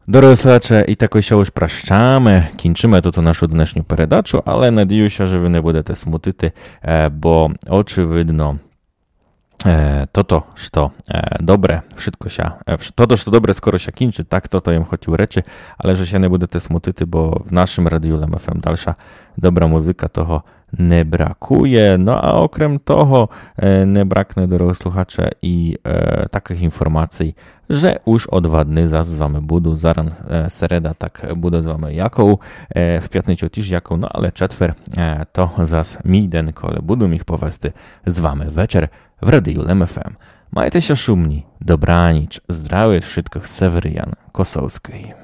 Дорогі слухачі, і також що ж прощаємо, кінчимо тут нашу днешню передачу, але надіюся, що ви не будете смутити, бо очевидно, toto, što dobre, všetko ša, toto, što dobre skoro ša kinči, tak toto im хотів reči, ale že się не будете смутити, бо в нашому радіо LMFM дальша добра музика, того не бракує. Ну, а окрім того, не бракне, дорогі слухачі, і таких інформацій, że już o 2 dni zas z wami budu, zaran sereda, tak budę z wami jaką, w piatniczu też jaką, no ale czetwer to zas mi den, kole budu ich powesty z wami wieczór w Radiu LMFM. Majcie się szumni, dobranic, zdrowie wszystkich Seweryjan Kosowskiej.